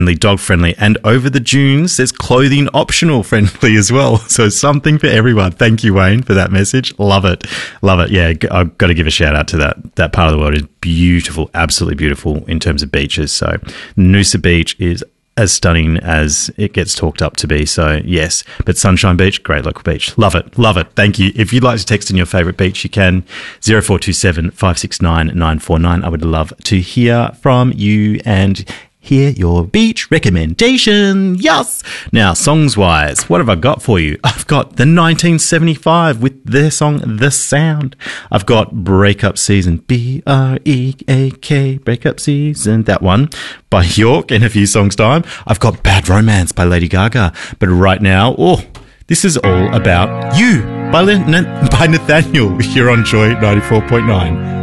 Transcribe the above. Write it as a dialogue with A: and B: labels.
A: dog friendly, and over the dunes there's clothing optional friendly as well, so something for everyone. Thank you, Wayne, for that message. Love it. Yeah, I've got to give a shout out to that part of the world. Is beautiful, absolutely beautiful in terms of beaches. So Noosa Beach is as stunning as it gets talked up to be. So yes, but Sunshine Beach, great local beach. Love it. Thank you. If you'd like to text in your favourite beach, you can 0427 569 949. I would love to hear from you and hear your beach recommendation. Yes. Now, songs-wise, what have I got for you? I've got the 1975 with their song The Sound. I've got Breakup Season, B-R-E-A-K, Breakup Season, that one by York in a few songs' time. I've got Bad Romance by Lady Gaga. But right now, this is all about you by Nathaniel. You're on Joy 94.9.